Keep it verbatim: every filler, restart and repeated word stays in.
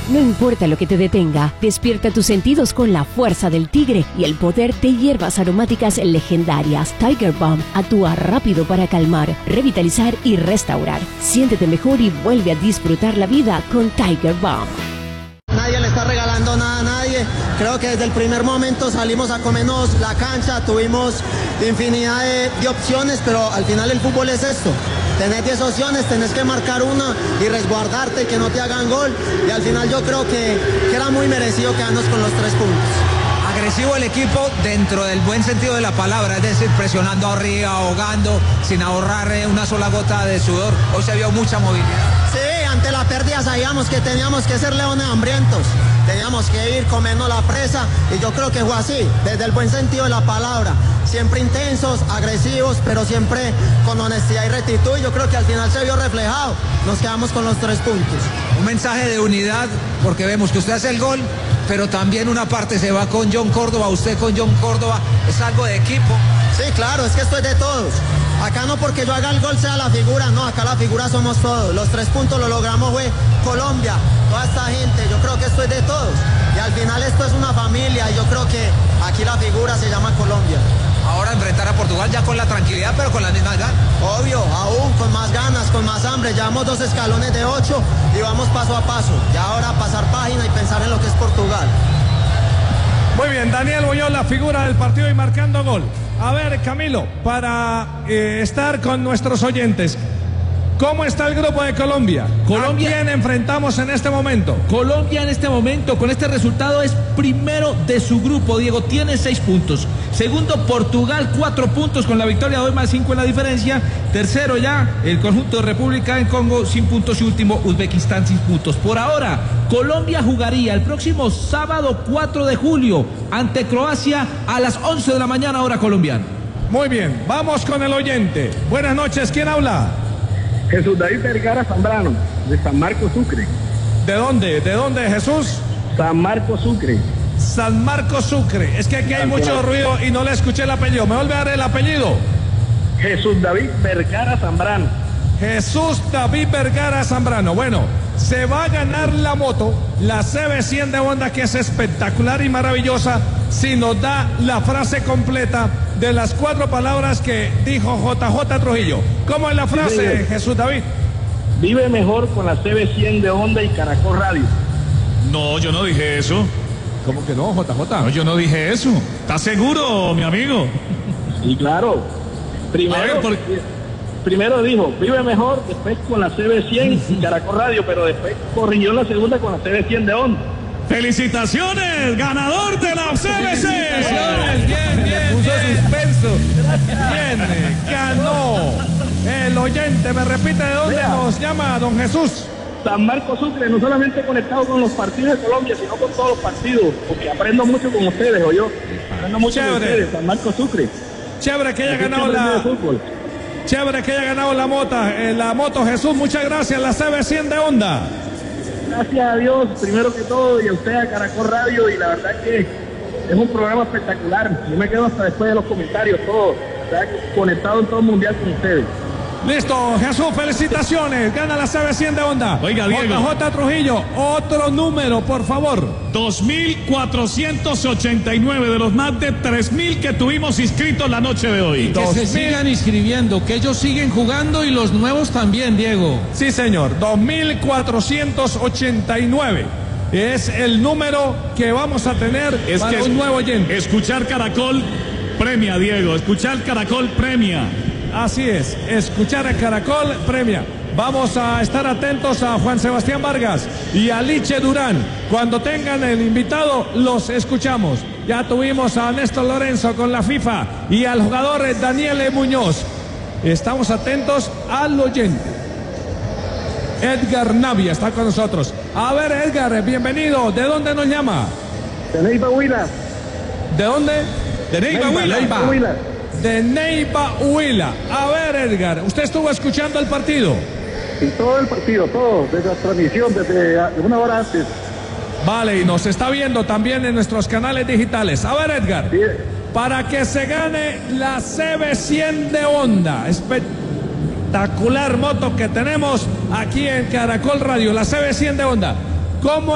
No importa lo que te detenga, despierta tus sentidos con la fuerza del tigre y el poder de hierbas aromáticas legendarias. Tiger Balm actúa rápido para calmar, revitalizar y restaurar. Siéntete mejor y vuelve a disfrutar la vida con Tiger Balm. Nadie le está regalando nada a nadie. Creo que desde el primer momento salimos a comernos la cancha, tuvimos infinidad de, de opciones, pero al final el fútbol es esto. Tenés diez opciones, tenés que marcar una y resguardarte y que no te hagan gol. Y al final yo creo que, que era muy merecido quedarnos con los tres puntos. Agresivo el equipo dentro del buen sentido de la palabra, es decir, presionando arriba, ahogando, sin ahorrar una sola gota de sudor. Hoy se vio mucha movilidad. Sí, ante la pérdida sabíamos que teníamos que ser leones hambrientos. Teníamos que ir comiendo la presa y yo creo que fue así, desde el buen sentido de la palabra. Siempre intensos, agresivos, pero siempre con honestidad y rectitud. Y yo creo que al final se vio reflejado. Nos quedamos con los tres puntos. Un mensaje de unidad, porque vemos que usted hace el gol, pero también una parte se va con John Córdoba, usted con John Córdoba. Es algo de equipo. Sí, claro, es que esto es de todos. Acá no porque yo haga el gol sea la figura, no, acá la figura somos todos. Los tres puntos lo logramos fue Colombia, toda esta gente, yo creo que esto es de todos. Y al final esto es una familia y yo creo que aquí la figura se llama Colombia. Ahora enfrentar a Portugal ya con la tranquilidad, pero con la misma ganas. Obvio, aún con más ganas, con más hambre. Llevamos dos escalones de ocho y vamos paso a paso. Y ahora pasar página y pensar en lo que es Portugal. Muy bien, Daniel Muñoz, la figura del partido y marcando gol. A ver, Camilo, para eh, estar con nuestros oyentes, ¿cómo está el grupo de Colombia? Colombia. ¿A quién enfrentamos en este momento? Colombia en este momento, con este resultado, es primero de su grupo, Diego, tiene seis puntos. Segundo, Portugal, cuatro puntos con la victoria, dos más cinco en la diferencia. Tercero ya, el conjunto de República del Congo, sin puntos. Y último, Uzbekistán, sin puntos. Por ahora, Colombia jugaría el próximo sábado cuatro de julio ante Croacia a las once de la mañana, hora colombiana. Muy bien, vamos con el oyente. Buenas noches, ¿quién habla? Jesús David Vergara Zambrano, de San Marcos, Sucre. ¿De dónde? ¿De dónde, Jesús? San Marcos, Sucre. San Marcos, Sucre. Es que aquí hay mucho ruido y no le escuché el apellido. ¿Me vuelve a dar el apellido? Jesús David Vergara Zambrano. Jesús David Vergara Zambrano. Bueno, se va a ganar la moto, la C B cien de Honda, que es espectacular y maravillosa, si nos da la frase completa de las cuatro palabras que dijo J J Trujillo. ¿Cómo es la frase, sí, Jesús David? Vive mejor con la C B cien de Honda y Caracol Radio. No, yo no dije eso. ¿Cómo que no, J J? No, yo no dije eso. ¿Estás seguro, mi amigo? Sí, claro. Primero, ver, por... primero dijo, vive mejor, después con la C B cien y Caracol Radio, pero después corrigió la segunda con la C B cien de Honda. ¡Felicitaciones! ¡Ganador de la C B C! ¡Felicitaciones! Bien, bien, puso bien. Suspenso. Bien, ganó el oyente. ¿Me repite de dónde Mira, nos llama don Jesús? San Marcos, Sucre, no solamente conectado con los partidos de Colombia, sino con todos los partidos, porque aprendo mucho con ustedes, o yo. Aprendo mucho Chévere. con ustedes, San Marcos, Sucre. Chévere que haya ganado la... Chévere que haya ganado la moto, eh, la moto, Jesús. Muchas gracias, la C B cien de Honda. Gracias a Dios, primero que todo, y a usted, a Caracol Radio, y la verdad que es un programa espectacular. Yo me quedo hasta después de los comentarios, todo, conectado en todo el mundial con ustedes. Listo, Jesús, felicitaciones. Gana la C B cien de Honda. Oiga, Diego. J J Trujillo, otro número, por favor. dos mil cuatrocientos ochenta y nueve de los más de tres mil que tuvimos inscritos la noche de hoy. Y que se sigan inscribiendo, que ellos siguen jugando y los nuevos también, Diego. Sí, señor, dos mil cuatrocientos ochenta y nueve. Es el número que vamos a tener es para que un nuevo oyente. Escuchar Caracol premia, Diego. Escuchar Caracol premia. Así es, escuchar a Caracol premia. Vamos a estar atentos a Juan Sebastián Vargas y a Liche Durán. Cuando tengan el invitado, los escuchamos. Ya tuvimos a Néstor Lorenzo con la FIFA y al jugador Daniel Muñoz. Estamos atentos al oyente. Edgar Navia está con nosotros. A ver, Edgar, bienvenido. ¿De dónde nos llama? De Neiva, Huila. ¿De dónde? De Neiva, Huila. Huila. De Neiva, Huila. A ver, Edgar, ¿usted estuvo escuchando el partido? Y todo el partido, todo, desde la transmisión, desde una hora antes. Vale, y nos está viendo también en nuestros canales digitales. A ver, Edgar, sí. Para que se gane la C B cien de Honda, espectacular moto que tenemos aquí en Caracol Radio, la C B cien de Honda. ¿Cómo